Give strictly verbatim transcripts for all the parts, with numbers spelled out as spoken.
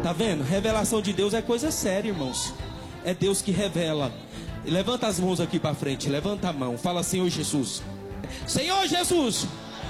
Tá vendo? Revelação de Deus é coisa séria, irmãos. É Deus que revela. Levanta as mãos aqui para frente. Levanta a mão. Fala, Senhor Jesus. Senhor Jesus,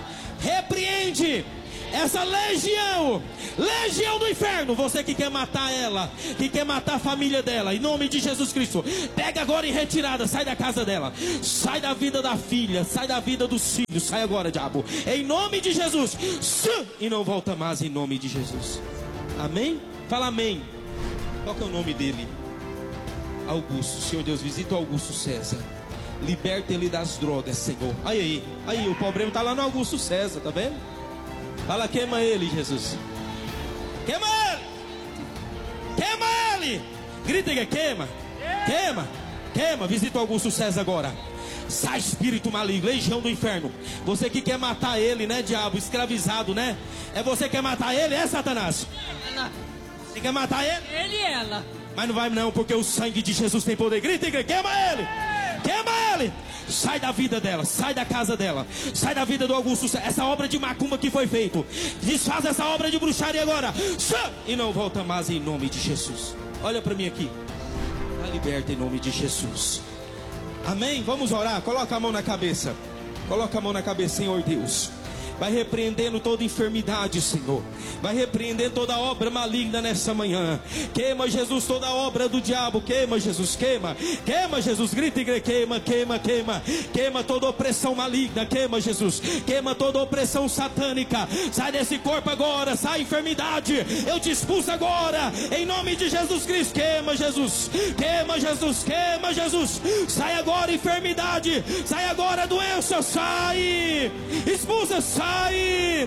repreende essa legião, legião do inferno. Você que quer matar ela, que quer matar a família dela, em nome de Jesus Cristo, pega agora em retirada, sai da casa dela, sai da vida da filha, sai da vida dos filhos, sai agora, diabo, em nome de Jesus, e não volta mais, em nome de Jesus. Amém? Fala amém. Qual que é o nome dele? Augusto. Senhor Deus, visita o Augusto César, liberta ele das drogas, Senhor. Aí, aí, aí, o problema está lá no Augusto César, tá vendo? Fala, queima ele, Jesus. Queima ele. Queima ele. Grita aí, queima. Queima. Queima. Visita o Augusto César agora. Sai, espírito maligno, legião do inferno. Você que quer matar ele, né, diabo? Escravizado, né? É você que quer matar ele, é, Satanás? Você quer matar ele? Ele e ela. Mas não vai não, porque o sangue de Jesus tem poder. Grita aí, queima ele. Queima ele. Sai da vida dela, sai da casa dela, sai da vida do Augusto. Essa obra de macumba que foi feito, desfaz essa obra de bruxaria agora, e não volta mais, em nome de Jesus. Olha para mim aqui. Está liberta em nome de Jesus. Amém? Vamos orar. Coloca a mão na cabeça. Coloca a mão na cabeça, Senhor Deus. Vai repreendendo toda enfermidade, Senhor. Vai repreendendo toda obra maligna nessa manhã. Queima, Jesus, toda obra do diabo. Queima, Jesus, queima. Queima, Jesus, grita, igreja. Queima, queima, queima. Queima toda opressão maligna. Queima, Jesus. Queima toda opressão satânica. Sai desse corpo agora. Sai enfermidade. Eu te expulso agora. Em nome de Jesus Cristo. Queima, Jesus. Queima, Jesus. Queima, Jesus. Sai agora enfermidade. Sai agora doença. Sai. Expulsa. Sai. Sai,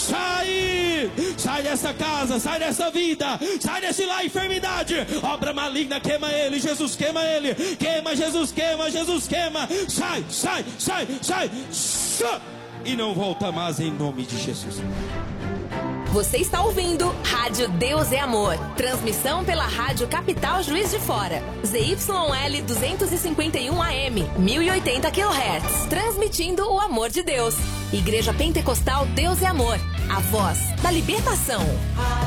sai, sai dessa casa, sai dessa vida, sai desse lá, enfermidade, obra maligna, queima ele, Jesus, queima ele, queima, Jesus, queima, Jesus, queima, sai, sai, sai, sai, sai, e não volta mais, em nome de Jesus. Você está ouvindo Rádio Deus é Amor. Transmissão pela Rádio Capital Juiz de Fora. Z Y L duzentos e cinquenta e um A M, mil e oitenta quilohertz. Transmitindo o amor de Deus. Igreja Pentecostal Deus é Amor. A voz da libertação.